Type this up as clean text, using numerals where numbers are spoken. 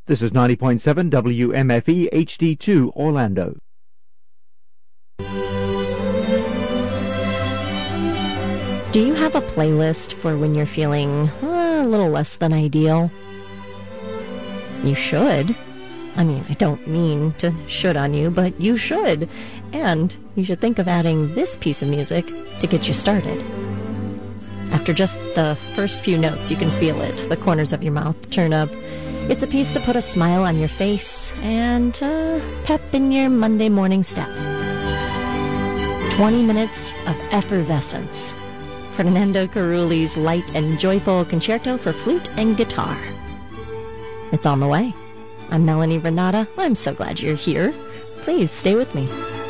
This is 90.7 WMFE HD2 Orlando. Do you have a playlist for when you're feeling a little less than ideal? You should. I mean, I don't mean to should on you, but you should. And you should think of adding this piece of music to get you started. After just the first few notes, you can feel it. The corners of your mouth turn up. It's a piece to put a smile on your face and pep in your Monday morning step. 20 minutes of effervescence. Fernando Carulli's light and joyful concerto for flute and guitar. It's on the way. I'm Melanie Renata. I'm so glad you're here. Please stay with me.